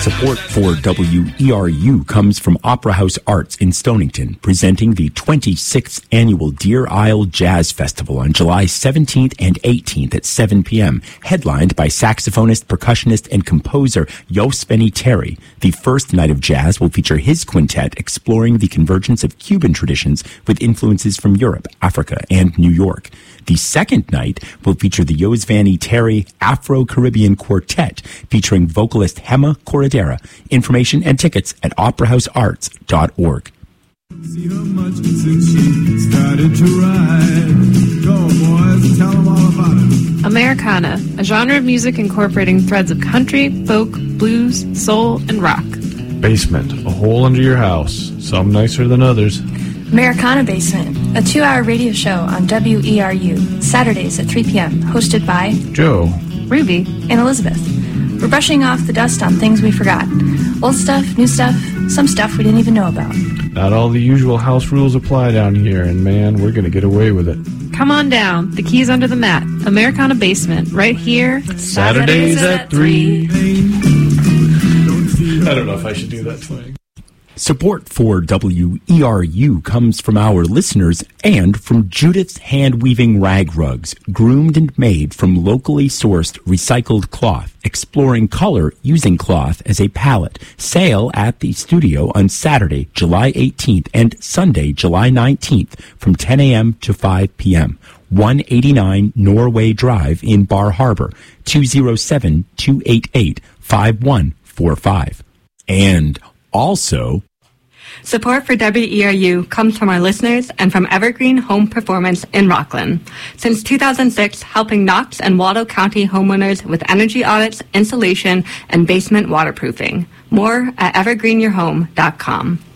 Support for WERU comes from Opera House Arts in Stonington, presenting the 26th Annual Deer Isle Jazz Festival on July 17th and 18th at 7 p.m., headlined by saxophonist, percussionist, and composer Yosveni Terry. The first night of jazz will feature his quintet exploring the convergence of Cuban traditions with influences from Europe, Africa, and New York. The second night will feature the Yosveni Terry Afro-Caribbean Quartet, featuring vocalist Hema Corredera. Information and tickets at operahousearts.org. See her much since she started to ride. Go, boys, tell them all about it. Americana, a genre of music incorporating threads of country, folk, blues, soul, and rock. Basement, a hole under your house, some nicer than others. Americana Basement, a 2-hour radio show on WERU, Saturdays at 3 p.m., hosted by Joe, Ruby, and Elizabeth. We're brushing off the dust on things we forgot. Old stuff, new stuff, some stuff we didn't even know about. Not all the usual house rules apply down here, and man, we're going to get away with it. Come on down. The key's under the mat. Americana Basement, right here. Saturdays at 3. I don't know if I should do that twang. Support for WERU comes from our listeners and from Judith's Hand-Weaving Rag Rugs, groomed and made from locally sourced recycled cloth, exploring color using cloth as a palette. Sale at the studio on Saturday, July 18th and Sunday, July 19th from 10 a.m. to 5 p.m. 189 Norway Drive in Bar Harbor, 207-288-5145. And also, support for WERU comes from our listeners and from Evergreen Home Performance in Rockland. Since 2006, helping Knox and Waldo County homeowners with energy audits, insulation, and basement waterproofing. More at evergreenyourhome.com.